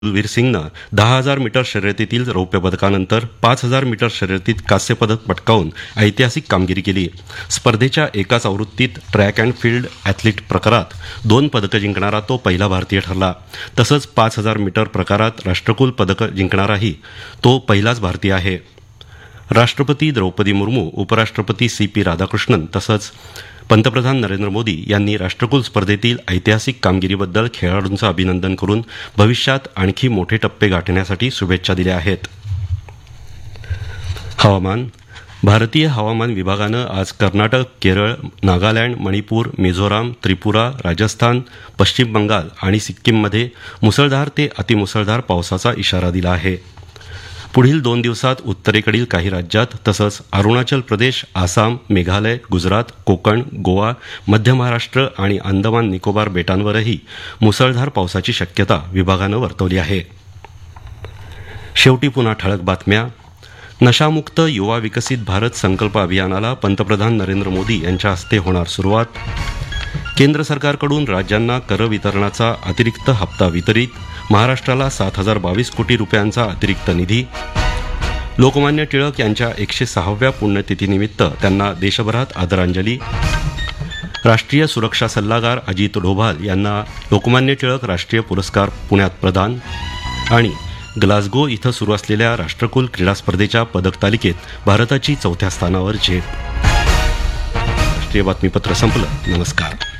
वीर सिंगनं 10,000 मीटर शर्यतीतील रौप्य पदकानंतर 5,000 मीटर शर्यतीत कांस्य पदक पटकावून ऐतिहासिक कामगिरी केली. स्पर्धेच्या एकाच आवृत्तीत ट्रॅक अँड फील्ड ॲथलीट प्रकारात 2 पदकं जिंकणारा तो पहिला भारतीय ठरला. तसंच 5,000 मीटर प्रकारात राष्ट्रकुल पदकं जिंकणाराही तो पहिलाच भारतीय आहे. राष्ट्रपती द्रौपदी मुर्मू, उपराष्ट्रपती CP राधाकृष्णन तसंच पंतप्रधान नरेंद्र मोदी यांनी राष्ट्रकुल स्पर्धेतील ऐतिहासिक कामगिरीबद्दल खेळाडूंचं अभिनंदन करून भविष्यात आणखी मोठे टप्पे गाठण्यासाठी शुभेच्छा दिल्या आहेत. हवामान. भारतीय हवामान विभागानं आज कर्नाटक, केरळ, नागालँड, मणिपूर, मिझोराम, त्रिपुरा, राजस्थान, पश्चिम बंगाल आणि सिक्कीममध्ये मुसळधार ते अतिमुसळधार पावसाचा इशारा दिला आहे. पुढील 2 दिवसात उत्तरेकडील काही राज्यात तसंच अरुणाचल प्रदेश, आसाम, मेघालय, गुजरात, कोकण, गोवा, मध्य महाराष्ट्र आणि अंदमान निकोबार बेटांवरही मुसळधार पावसाची शक्यता विभागानं वर्तवली आहे. शेवटी पुन्हा ठळक बातम्या. नशामुक्त युवा विकसित भारत संकल्प अभियानाला पंतप्रधान नरेंद्र मोदी यांच्या हस्ते होणार सुरुवात. केंद्र सरकारकडून राज्यांना कर वितरणाचा अतिरिक्त हप्ता वितरित. महाराष्ट्राला 7,022 कोटी रुपयांचा अतिरिक्त निधी. लोकमान्य टिळक यांच्या 106व्या पुण्यतिथीनिमित्त त्यांना देशभरात आदरांजली. राष्ट्रीय सुरक्षा सल्लागार अजित डोभाल यांना लोकमान्य टिळक राष्ट्रीय पुरस्कार पुण्यात प्रदान. आणि ग्लासगो इथं सुरू असलेल्या राष्ट्रकुल क्रीडा स्पर्धेच्या पदक तालिकेत भारताची 4थ्या स्थानावर झेप. राष्ट्रीय बातमीपत्र संपलं. नमस्कार.